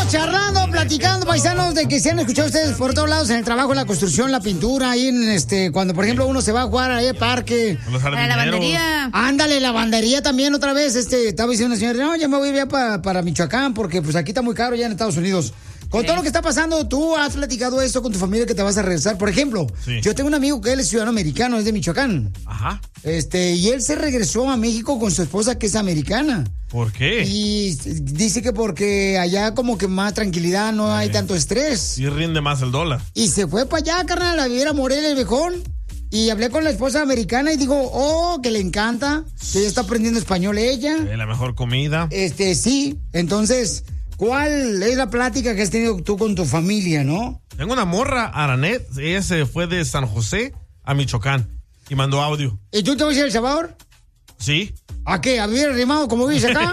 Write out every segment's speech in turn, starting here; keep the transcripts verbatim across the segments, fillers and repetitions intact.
Estamos charlando, platicando, paisanos, de que se han escuchado ustedes por todos lados en el trabajo, en la construcción, la pintura, ahí en este, cuando por ejemplo uno se va a jugar ahí al parque. Los A la lavandería. Ándale, lavandería también otra vez, este, estaba diciendo una señora, no, ya me voy ya para, para Michoacán, porque pues aquí está muy caro ya en Estados Unidos. Con todo lo que está pasando, ¿tú has platicado esto con tu familia que te vas a regresar? Por ejemplo, Sí. yo tengo un amigo que él es ciudadano americano, es de Michoacán. Ajá. Este, y él se regresó a México con su esposa que es americana. ¿Por qué? Y dice que porque allá como que más tranquilidad, no hay tanto estrés. Y rinde más el dólar. Y se fue para allá, carnal, a vivir a Morelia, el viejón. Y hablé con la esposa americana y digo, oh, que le encanta, que ya está aprendiendo español ella. Eh, la mejor comida. Este, sí. Entonces, ¿cuál es la plática que has tenido tú con tu familia, no? Tengo una morra, Aranet. Ella se fue de San José a Michoacán y mandó audio. ¿Y tú te vas a ir a El Salvador? Sí. ¿A qué? ¿A vivir arrimado como vives acá?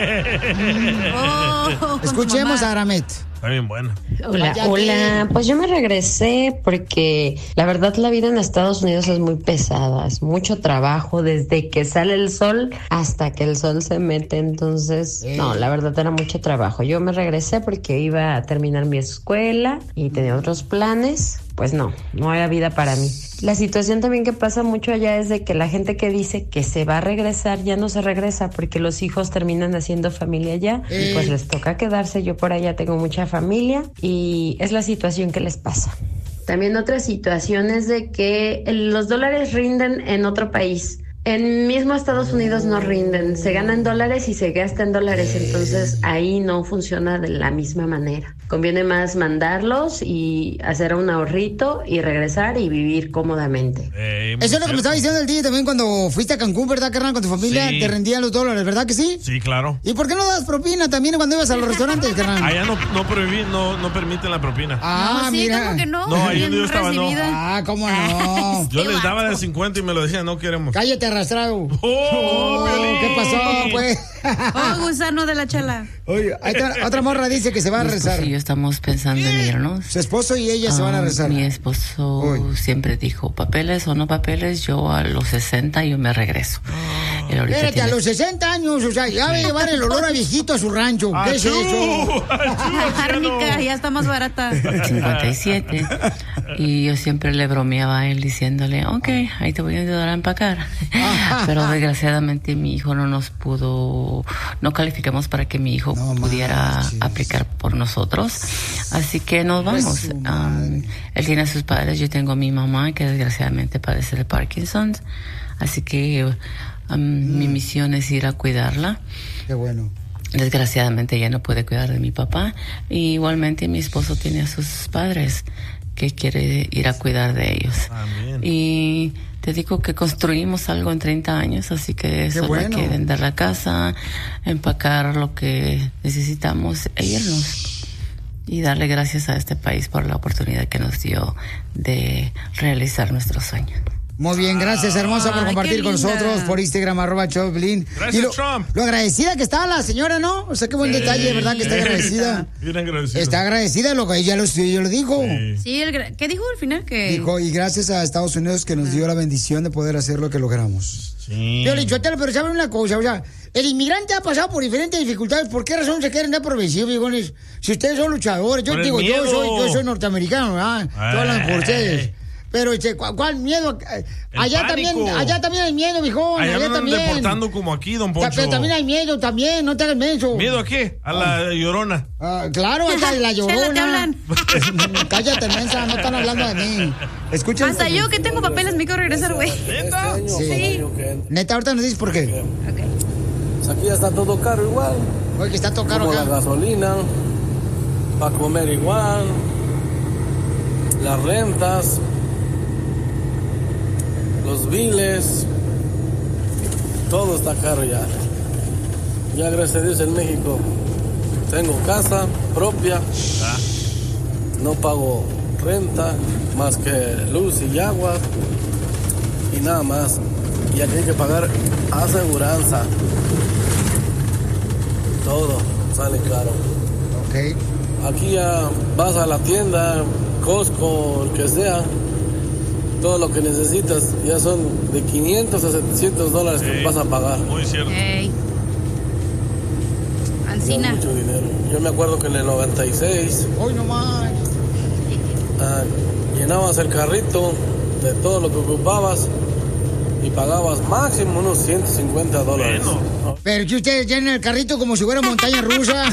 Oh, Escuchemos a Aramet. Está bien buena. Hola, Vaya hola. que- Pues yo me regresé porque la verdad la vida en Estados Unidos es muy pesada, es mucho trabajo desde que sale el sol hasta que el sol se mete, entonces Eh. no, la verdad era mucho trabajo. Yo me regresé porque iba a terminar mi escuela y tenía otros planes, pues no, no era vida para mí. La situación también que pasa mucho allá es de que la gente que dice que se va a regresar ya no se regresa porque los hijos terminan haciendo familia allá Eh. y pues les toca quedarse. Yo por allá tengo mucha familia y es la situación que les pasa. También otra situación es de que los dólares rinden en otro país. En mismo Estados Unidos no rinden, se gana en dólares y se gasta en dólares, entonces ahí no funciona de la misma manera. Conviene más mandarlos y hacer un ahorrito y regresar y vivir cómodamente. Eh, Eso es lo que me estaba cierto. diciendo el día también cuando fuiste a Cancún, ¿verdad, carnal? Con tu familia, Sí. te rendían los dólares, ¿verdad que sí? Sí, claro. ¿Y por qué no das propina también cuando ibas a los restaurantes, carnal? Allá no, no, prohibí- no, no permiten la propina. Ah, no, sí, mira. ¿cómo que no? No, ahí Bien donde yo estaba, no. recibida. Ah, ¿cómo no? Yo qué les daba de vato. cincuenta y me lo decían, no queremos. Cállate, arrastrado. ¡Oh, Oh, Piolín! ¿qué pasó, pues? Oh, gusano de la chala. Oye, ahí está, otra morra dice que se va a Mi esposo rezar. y yo estamos pensando en irnos. Su esposo y ella se van a Ah, rezar. Mi esposo Uy. siempre dijo, papeles o no papeles, yo a los sesenta yo me regreso. Él ahorita Espérate, a tiene- los sesenta años, o sea, ya va a llevar el olor a viejito a su rancho. ¿Qué es ¡Achú! eso? ¡Achú, Árnica, anciano! ya está más barata. cincuenta y siete y yo siempre le bromeaba a él diciéndole, ok, ahí te voy a ayudar a empacar. Pero desgraciadamente mi hijo no nos pudo, no calificamos para que mi hijo No pudiera manches. aplicar por nosotros, así que nos Pues vamos. su Um, madre. él tiene a sus padres, yo tengo a mi mamá que desgraciadamente padece de Parkinson, así que um, mi misión es ir a cuidarla. Qué bueno. Desgraciadamente ella no puede cuidar de mi papá. Y igualmente mi esposo tiene a sus padres que quiere ir a cuidar de ellos. Amén. Y te digo que construimos algo en treinta años, así que solo bueno. hay que vender la casa, empacar lo que necesitamos e irnos. Y darle gracias a este país por la oportunidad que nos dio de realizar nuestro sueño. Muy bien, gracias, hermosa, por Ay, compartir qué con linda. nosotros por Instagram, arroba Choplin. Gracias, Y lo, Trump. lo agradecida que está la señora, ¿no? O sea, qué buen detalle, ¿verdad? Que está agradecida. Bien agradecido. Está agradecida, lo que ella lo, ella lo dijo. Sí. Sí, el gra- ¿qué dijo al final? Que Dijo, y gracias a Estados Unidos que nos dio la bendición de poder hacer lo que logramos. Sí. Yo le dicho, pero ¿saben una cosa? O sea, el inmigrante ha pasado por diferentes dificultades. ¿Por qué razón se quieren dar por vencidos, viejones? Si ustedes son luchadores. Yo Por el digo, yo miedo. soy, yo soy norteamericano, ¿verdad? Estoy hablando por ustedes. Pero, este, ¿cuál, cuál miedo? El Allá pánico. también, allá también hay miedo, viejón. Allá Allá, no andan también. deportando como aquí, don Ta- Poncho. Pero también hay miedo, también, no te hagas menso. ¿Miedo a qué? A la llorona. Ah, claro, hasta la llorona. Chela, te hablan. Cállate, mensa, no están hablando de mí. Escuchen. hasta yo que tengo papeles me quiero regresar, güey. ¿Neta? Sí. Neta, ahorita nos dices por qué. Pues aquí ya está todo caro igual, Oye, que está todo caro como la acá. gasolina, para comer igual, las rentas, los biles, todo está caro ya. Ya gracias a Dios en México tengo casa propia, Ah, no pago renta más que luz y agua y nada más. Y aquí hay que pagar aseguranza. Todo sale caro. Ok. Aquí ya vas a la tienda, Costco, el que sea, todo lo que necesitas ya son de quinientos a setecientos dólares que Sí. vas a pagar. muy cierto. Ey. benzina. Mucho dinero. Yo me acuerdo que en el noventa y seis... Hoy nomás. Ah, llenabas el carrito de todo lo que ocupabas y pagabas máximo unos ciento cincuenta dólares. Bueno. Pero que ustedes llenan el carrito como si fuera montaña rusa.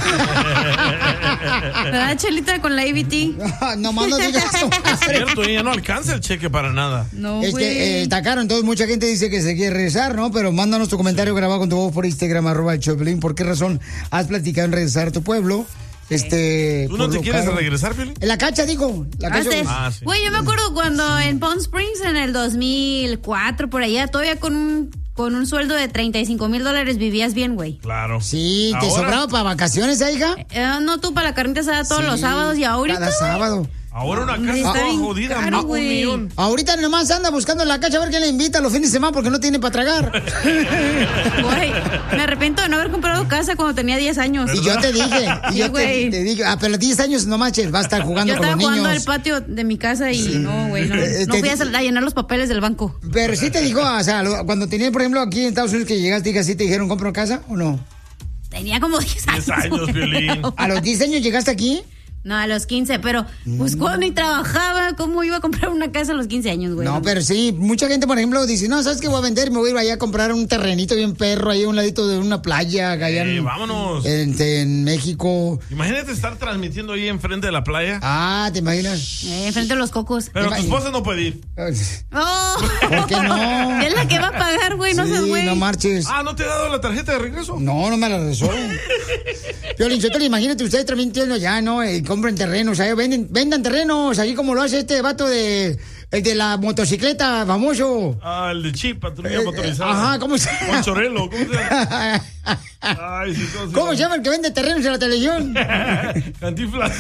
¿Verdad, Chelita, con la A B T? Nomás no digas eso. Es cierto, ella no alcanza el cheque para nada. No, Es güey. que eh, está caro, entonces mucha gente dice que se quiere regresar, ¿no? Pero mándanos tu comentario grabado con tu voz por Instagram, arroba el Choplin. ¿Por qué razón has platicado en regresar a tu pueblo? Este. ¿Tú no por te lo quieres caro. regresar, Piolín? En la cacha, digo. La Ah, cacha. sí. Ah, sí. Güey, yo me acuerdo cuando en Palm Springs en el dos mil cuatro, por allá, todavía con un, con un sueldo de treinta y cinco mil dólares vivías bien, güey. Claro. Sí, ¿te Ahora- sobraba para vacaciones, ¿eh, hija? Eh, no, tú para la carnita asada todos Sí, los sábados y ahorita, Cada güey, sábado. Ahora una Hombre, casa está toda bien jodida, caro, un güey. millón. Ahorita nomás anda buscando en la cacha a ver quién le invita los fines de semana porque no tiene para tragar. güey, me arrepiento de no haber comprado casa cuando tenía diez años. Y yo te dije, y Sí, yo te, güey. te dije, ah, pero a los diez años no manches, va a estar jugando Yo con los estaba jugando al niños. patio de mi casa y no, güey, no, Eh, no te- fui a, sal- a llenar los papeles del banco. Pero sí te dijo, o sea, lo- cuando tenías, por ejemplo, aquí en Estados Unidos que llegaste, dije, ¿sí te dijeron compra una casa o no? Tenía como diez años. diez años, güey. Piolín. ¿A los diez años llegaste aquí? No, a los quince, pero pues cuando ni trabajaba, ¿cómo iba a comprar una casa a los quince años, güey? No, pero sí, mucha gente, por ejemplo, dice, no, ¿sabes qué voy a vender? Me voy a ir allá a comprar un terrenito bien perro ahí a un ladito de una playa, allá Eh, en, vámonos. en, en México. Imagínate estar transmitiendo ahí enfrente de la playa. Ah, ¿te imaginas? Eh, enfrente de los cocos. Pero tu imagínate. esposa no puede ir. ¡Oh! ¿Por qué no? Es la que va a pagar, güey, no seas Sí, güey. no marches. Ah, ¿no te ha dado la tarjeta de regreso? No, no me la resuelvo. Piolín Sotelo, imagínate ustedes transmitiendo ya, ¿no? Y compren terrenos, ahí venden, vendan terrenos, así como lo hace este vato de, el de la motocicleta famoso. Ah, el de chip, patrulla Eh, motorizada. ajá, ¿cómo se llama? Ponchorelo, ¿cómo se llama? Ay, sí, ¿cómo se ¿Cómo se llama el que vende terrenos en la televisión? Cantinflas.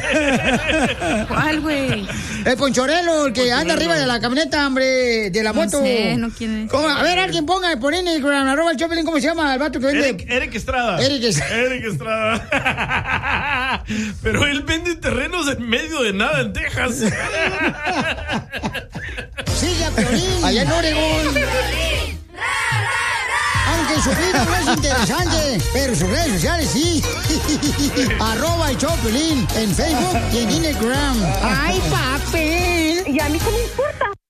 ¿Cuál, güey? El Ponchorelo, el que Ponchorelo. anda arriba de la camioneta, hombre, de la No moto. sé, no quién es. ¿Cómo? A ver, alguien ponga, por Instagram, arroba el Choplin, ¿cómo se llama el vato que vende? Eric, Eric Estrada. Eric Estrada. Eric Estrada. Pero él vende terrenos en medio de nada en Texas. Sigue a Piolín, allá en Oregón. Aunque su vida no es interesante, pero sus redes sociales sí. Arroba el Choplin en Facebook y en Instagram. ¡Ay, papel! ¿Y a mí qué me importa?